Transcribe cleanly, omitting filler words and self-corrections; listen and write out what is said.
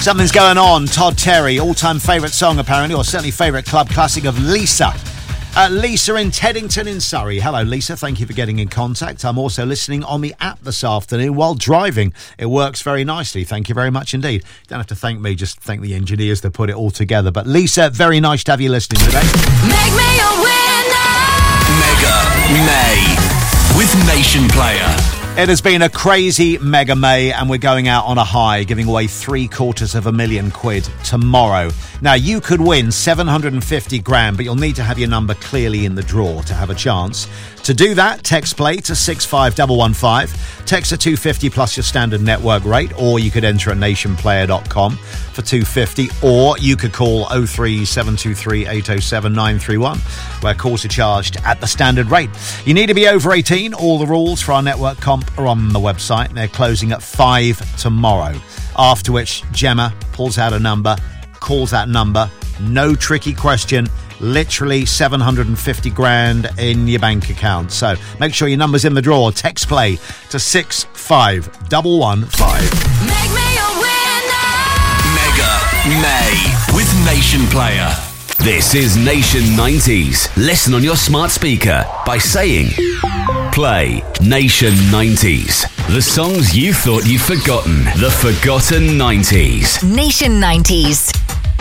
Something's going on. Todd Terry, all-time favourite song apparently, or certainly favourite club classic of Lisa. Lisa in Teddington in Surrey. Hello, Lisa. Thank you for getting in contact. I'm also listening on the app this afternoon while driving. It works very nicely. Thank you very much indeed. You don't have to thank me, just thank the engineers that put it all together. But Lisa, very nice to have you listening today. Make me a winner! Mega May with Nation Player. It has been a crazy Mega May, and we're going out on a high, giving away £750,000 tomorrow. Now, you could win 750 grand, but you'll need to have your number clearly in the draw to have a chance. To do that, text play to 65115. Text a 250 plus your standard network rate, or you could enter at nationplayer.com for 250, or you could call 03723 807 931, where calls are charged at the standard rate. You need to be over 18. All the rules for our network comp are on the website. They're closing at 5 tomorrow. After which, Gemma pulls out a number, calls that number. No tricky question. Literally 750 grand in your bank account. So make sure your number's in the draw. Text play to 65115. Make me a winner! Mega May with Nation Player. This is Nation 90s. Listen on your smart speaker by saying play Nation 90s. The songs you thought you'd forgotten. The forgotten 90s. Nation 90s.